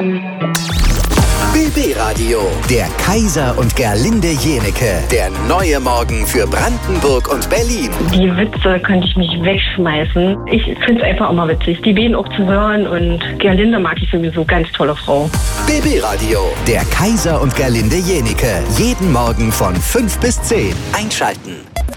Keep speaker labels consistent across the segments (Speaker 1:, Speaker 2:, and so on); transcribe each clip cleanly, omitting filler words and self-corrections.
Speaker 1: BB Radio, der Kaiser und Gerlinde Jenecke. Der neue Morgen für Brandenburg und Berlin.
Speaker 2: Die Witze könnte ich nicht wegschmeißen. Ich finde es einfach immer witzig, die beiden auch zu hören. Und Gerlinde mag ich sowieso, ganz tolle Frau.
Speaker 1: BB Radio, der Kaiser und Gerlinde Jenecke. Jeden Morgen von 5 bis 10. Einschalten.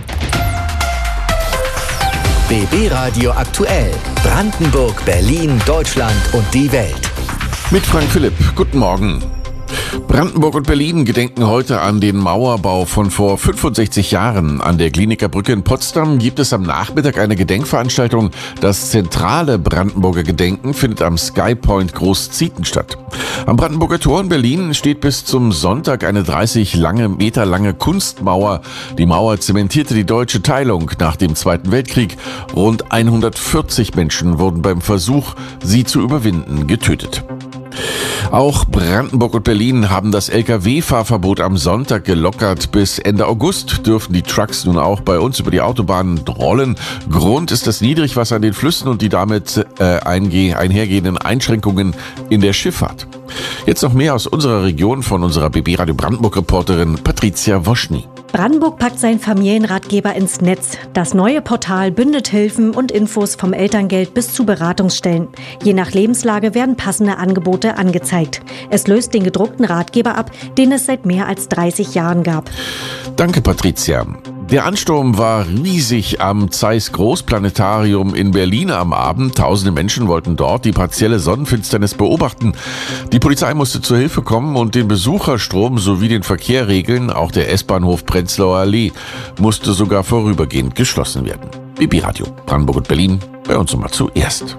Speaker 1: BB Radio aktuell. Brandenburg, Berlin, Deutschland und die Welt.
Speaker 3: Mit Frank Philipp. Guten Morgen. Brandenburg und Berlin gedenken heute an den Mauerbau von vor 65 Jahren. An der Glienicke Brücke in Potsdam gibt es am Nachmittag eine Gedenkveranstaltung. Das zentrale Brandenburger Gedenken findet am Skypoint Großzieten statt. Am Brandenburger Tor in Berlin steht bis zum Sonntag eine 30 Meter lange Kunstmauer. Die Mauer zementierte die deutsche Teilung nach dem Zweiten Weltkrieg. Rund 140 Menschen wurden beim Versuch, sie zu überwinden, getötet. Auch Brandenburg und Berlin haben das Lkw-Fahrverbot am Sonntag gelockert. Bis Ende August dürfen die Trucks nun auch bei uns über die Autobahnen rollen. Grund ist das Niedrigwasser in den Flüssen und die damit einhergehenden Einschränkungen in der Schifffahrt. Jetzt noch mehr aus unserer Region von unserer BB Radio Brandenburg-Reporterin Patricia Woschny.
Speaker 4: Brandenburg packt seinen Familienratgeber ins Netz. Das neue Portal bündet Hilfen und Infos vom Elterngeld bis zu Beratungsstellen. Je nach Lebenslage werden passende Angebote angezeigt. Es löst den gedruckten Ratgeber ab, den es seit mehr als 30 Jahren gab.
Speaker 3: Danke, Patricia. Der Ansturm war riesig am Zeiss Großplanetarium in Berlin am Abend. Tausende Menschen wollten dort die partielle Sonnenfinsternis beobachten. Die Polizei musste zur Hilfe kommen und den Besucherstrom sowie den Verkehr regeln. Auch der S-Bahnhof Prenzlauer Allee musste sogar vorübergehend geschlossen werden. BB Radio, Brandenburg und Berlin, bei uns nochmal zuerst.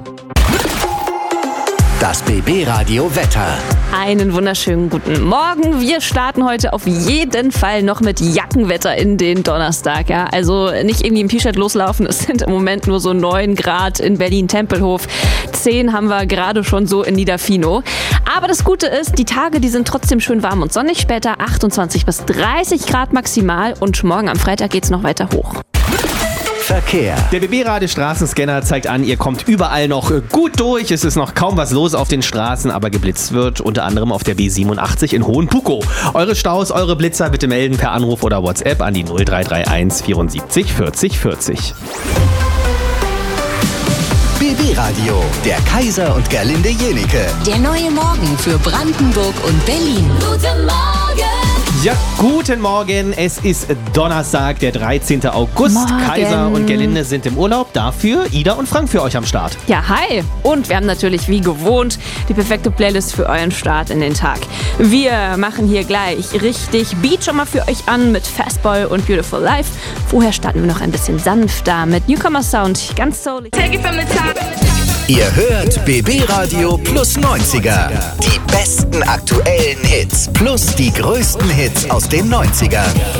Speaker 1: Das BB Radio Wetter.
Speaker 5: Einen wunderschönen guten Morgen. Wir starten heute auf jeden Fall noch mit Jackenwetter in den Donnerstag. Ja? Also nicht irgendwie im T-Shirt loslaufen. Es sind im Moment nur so 9 Grad in Berlin-Tempelhof. 10 haben wir gerade schon so in Niederfino. Aber das Gute ist, die Tage, die sind trotzdem schön warm und sonnig. Später 28 bis 30 Grad maximal. Und morgen am Freitag geht's noch weiter hoch.
Speaker 1: Verkehr.
Speaker 6: Der BB-Radio-Straßenscanner zeigt an, ihr kommt überall noch gut durch. Es ist noch kaum was los auf den Straßen, aber geblitzt wird unter anderem auf der B87 in Hohenpuckow. Eure Staus, eure Blitzer bitte melden per Anruf oder WhatsApp an die 0331 74 40 40.
Speaker 1: BB Radio, der Kaiser und Gerlinde Jenecke.
Speaker 7: Der neue Morgen für Brandenburg und Berlin. Guten Morgen!
Speaker 6: Ja, guten Morgen. Es ist Donnerstag, der 13. August.
Speaker 5: Morgen.
Speaker 6: Kaiser und Gerlinde sind im Urlaub. Dafür Ida und Frank für euch am Start.
Speaker 5: Ja, hi. Und wir haben natürlich wie gewohnt die perfekte Playlist für euren Start in den Tag. Wir machen hier gleich richtig Beat schon mal für euch an mit Fastball und Beautiful Life. Vorher starten wir noch ein bisschen sanfter mit Newcomer Sound. Ganz soulig. Take it from the top.
Speaker 1: Ihr hört BB Radio plus 90er. Die besten aktuellen Hits plus die größten Hits aus den 90ern.